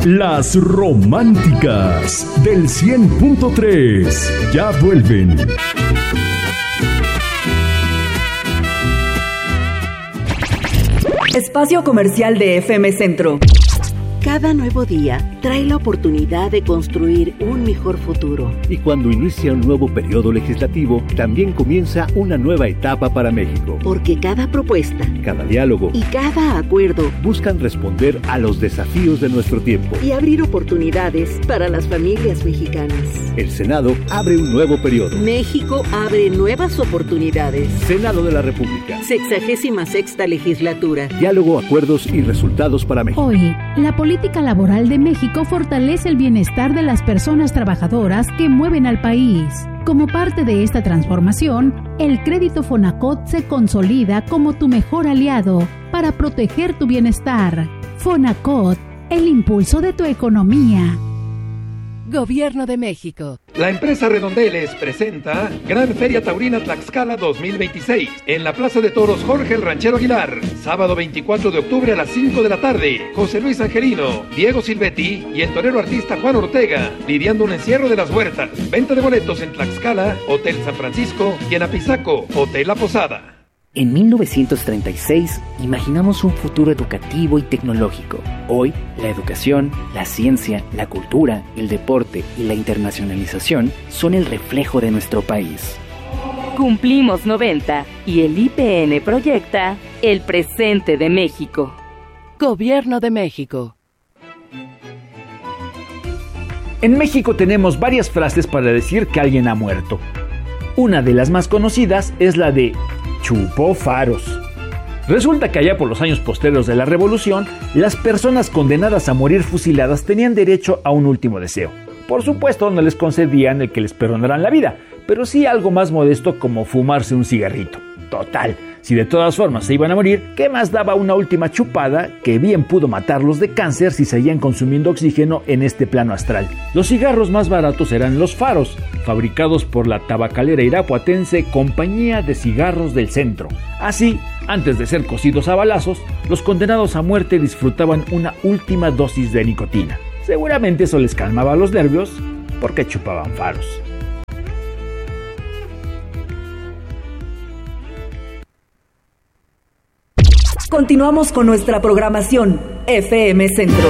Las románticas del 100.3 ya vuelven. Espacio comercial de FM Centro. Cada nuevo día trae la oportunidad de construir un mejor futuro. Y cuando inicia un nuevo periodo legislativo, también comienza una nueva etapa para México. Porque cada propuesta, cada diálogo y cada acuerdo buscan responder a los desafíos de nuestro tiempo y abrir oportunidades para las familias mexicanas. El Senado abre un nuevo periodo. México abre nuevas oportunidades. Senado de la República. 66ª legislatura. Diálogo, acuerdos y resultados para México. Hoy, la política laboral de México fortalece el bienestar de las personas trabajadoras que mueven al país. Como parte de esta transformación, el crédito Fonacot se consolida como tu mejor aliado para proteger tu bienestar. Fonacot, el impulso de tu economía. Gobierno de México. La empresa Redondeles presenta Gran Feria Taurina Tlaxcala 2026 en la Plaza de Toros Jorge el Ranchero Aguilar, sábado 24 de octubre a las 5 de la tarde. José Luis Angelino, Diego Silvetti y el torero artista Juan Ortega lidiando un encierro de las huertas. Venta de boletos en Tlaxcala, Hotel San Francisco, y en Apizaco, Hotel La Posada. En 1936 imaginamos un futuro educativo y tecnológico. Hoy, la educación, la ciencia, la cultura, el deporte y la internacionalización son el reflejo de nuestro país. Cumplimos 90 y el IPN proyecta el presente de México. Gobierno de México. En México tenemos varias frases para decir que alguien ha muerto. Una de las más conocidas es la de chupó faros. Resulta que allá por los años posteriores de la Revolución, las personas condenadas a morir fusiladas tenían derecho a un último deseo. Por supuesto, no les concedían el que les perdonaran la vida, pero sí algo más modesto como fumarse un cigarrito. Total, si de todas formas se iban a morir, ¿qué más daba una última chupada que bien pudo matarlos de cáncer si seguían consumiendo oxígeno en este plano astral? Los cigarros más baratos eran los faros, fabricados por la tabacalera irapuatense Compañía de Cigarros del Centro. Así, antes de ser cocidos a balazos, los condenados a muerte disfrutaban una última dosis de nicotina. Seguramente eso les calmaba los nervios porque chupaban faros. Continuamos con nuestra programación FM Centro.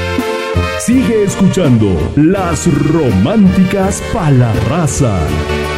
Sigue escuchando Las Románticas pa' la Raza.